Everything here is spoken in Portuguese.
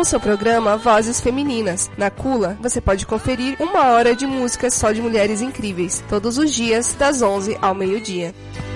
com seu programa Vozes Femininas. Na Cula, você pode conferir 1 hora de música só de mulheres incríveis, todos os dias, das 11 ao meio-dia.